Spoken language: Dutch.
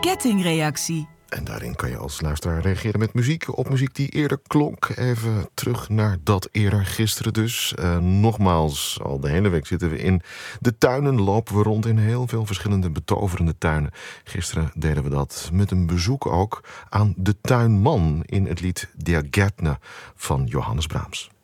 kettingreactie. En daarin kan je als luisteraar reageren met muziek op muziek die eerder klonk. Even terug naar dat eerder, gisteren dus. Nogmaals, al de hele week zitten we in de tuinen, lopen we rond in heel veel verschillende betoverende tuinen. Gisteren deden we dat met een bezoek ook aan de tuinman in het lied Der Gärtner van Johannes Brahms.